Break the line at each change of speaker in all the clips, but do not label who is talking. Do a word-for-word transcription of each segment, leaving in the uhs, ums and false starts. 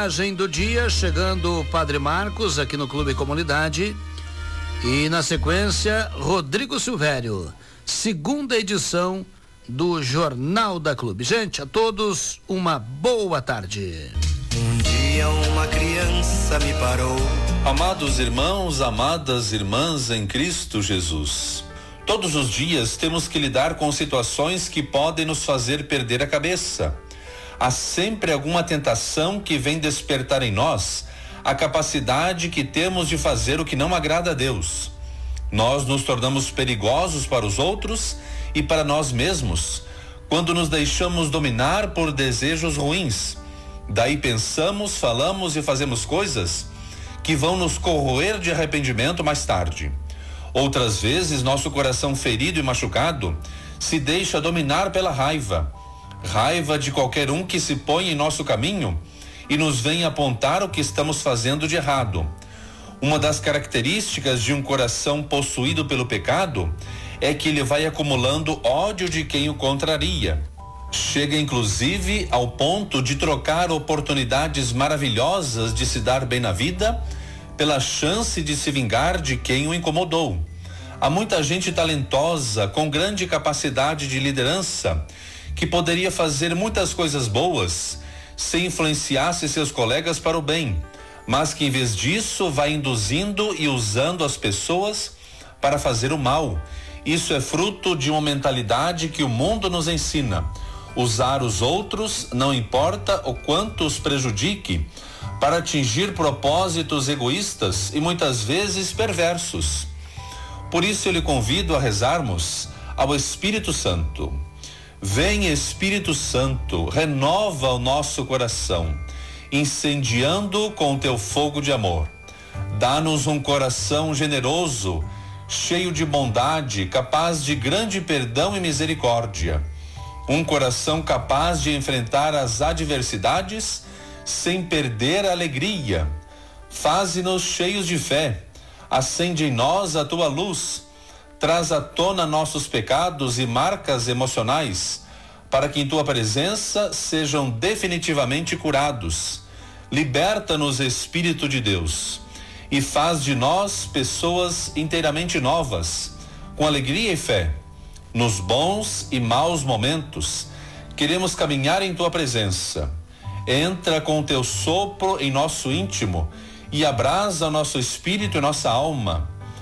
mensagem do dia, chegando o Padre Marcos aqui no Clube Comunidade. E na sequência, Rodrigo Silvério, segunda edição do Jornal da Clube. Gente, a todos uma boa tarde.
Um dia uma criança me parou.
Amados irmãos, amadas irmãs em Cristo Jesus, todos os dias temos que lidar com situações que podem nos fazer perder a cabeça. Há sempre alguma tentação que vem despertar em nós a capacidade que temos de fazer o que não agrada a Deus. Nós nos tornamos perigosos para os outros e para nós mesmos quando nos deixamos dominar por desejos ruins. Daí pensamos, falamos e fazemos coisas que vão nos corroer de arrependimento mais tarde. Outras vezes, nosso coração ferido e machucado se deixa dominar pela raiva. Raiva de qualquer um que se põe em nosso caminho e nos vem apontar o que estamos fazendo de errado. Uma das características de um coração possuído pelo pecado é que ele vai acumulando ódio de quem o contraria. Chega inclusive ao ponto de trocar oportunidades maravilhosas de se dar bem na vida pela chance de se vingar de quem o incomodou. Há muita gente talentosa, com grande capacidade de liderança, que poderia fazer muitas coisas boas se influenciasse seus colegas para o bem, mas que em vez disso vai induzindo e usando as pessoas para fazer o mal. Isso é fruto de uma mentalidade que o mundo nos ensina: usar os outros, não importa o quanto os prejudique, para atingir propósitos egoístas e muitas vezes perversos. Por isso eu lhe convido a rezarmos ao Espírito Santo. Vem, Espírito Santo, renova o nosso coração, incendiando com teu fogo de amor. Dá-nos um coração generoso, cheio de bondade, capaz de grande perdão e misericórdia. Um coração capaz de enfrentar as adversidades sem perder a alegria. Faze-nos cheios de fé, acende em nós a tua luz, traz à tona nossos pecados e marcas emocionais, para que em tua presença sejam definitivamente curados. Liberta-nos, Espírito de Deus, e faz de nós pessoas inteiramente novas, com alegria e fé. Nos bons e maus momentos, queremos caminhar em tua presença. Entra com teu sopro em nosso íntimo e abrasa nosso espírito e nossa alma.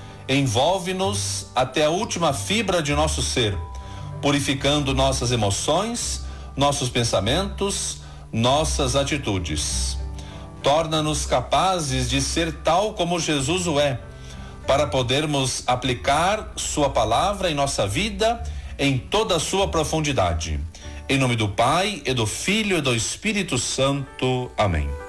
Envolve-nos até a última fibra de nosso ser, purificando nossas emoções, nossos pensamentos, nossas atitudes. Torna-nos capazes de ser tal como Jesus o é, para podermos aplicar sua palavra em nossa vida em toda a sua profundidade. Em nome do Pai, e do Filho e do Espírito Santo. Amém.